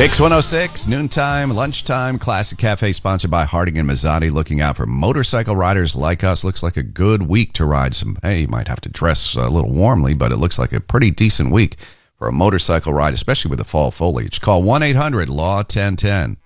Hicks 106, noontime, lunchtime, Classic Cafe, sponsored by Harding and Mazzotti. Looking out for motorcycle riders like us. Looks like a good week to ride some. Hey, you might have to dress a little warmly, but it looks like a pretty decent week for a motorcycle ride, especially with the fall foliage. Call 1-800-LAW-1010.